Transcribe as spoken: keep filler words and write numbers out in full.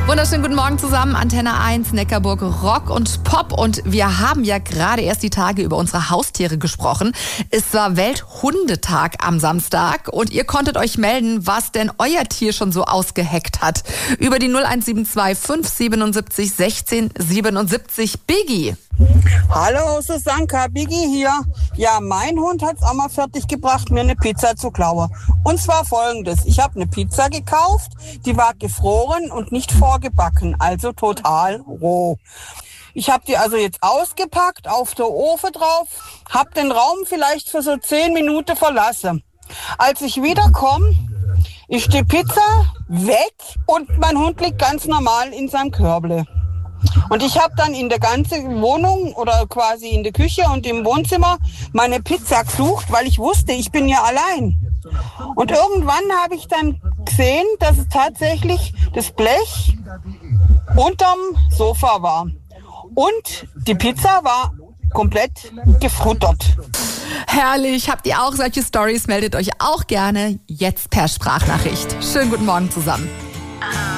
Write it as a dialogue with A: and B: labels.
A: Wunderschönen guten Morgen zusammen, Antenne eins, Neckarburg Rock und Pop. Und wir haben ja gerade erst die Tage über unsere Haustiere gesprochen. Es war Welthundetag am Samstag und ihr konntet euch melden, was denn euer Tier schon so ausgeheckt hat. Über die null eins sieben zwei fünf siebenundsiebzig sechzehn siebenundsiebzig. Biggie.
B: Hallo Susanka, Biggie hier. Ja, mein Hund hat's auch mal fertig gebracht, mir eine Pizza zu klauen. Und zwar folgendes: Ich habe eine Pizza gekauft, die war gefroren und nicht vorgebacken, also total roh. Ich habe die also jetzt ausgepackt, auf der Ofen drauf, habe den Raum vielleicht für so zehn Minuten verlassen. Als ich wiederkomme, ist die Pizza weg und mein Hund liegt ganz normal in seinem Körble. Und ich habe dann in der ganzen Wohnung oder quasi in der Küche und im Wohnzimmer meine Pizza gesucht, weil ich wusste, ich bin ja allein. Und irgendwann habe ich dann gesehen, dass es tatsächlich das Blech unterm Sofa war. Und die Pizza war komplett gefruttert.
A: Herrlich, habt ihr auch solche Stories? Meldet euch auch gerne jetzt per Sprachnachricht. Schönen guten Morgen zusammen.